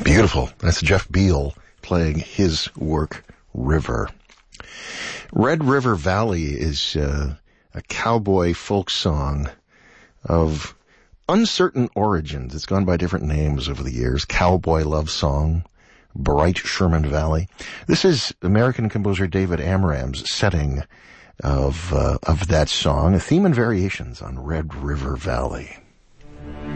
Beautiful. That's Jeff Beal playing his work, River. Red River Valley is a cowboy folk song of uncertain origins. It's gone by different names over the years. Cowboy Love Song, Bright Sherman Valley. This is American composer David Amram's setting of that song, a theme and variations on Red River Valley.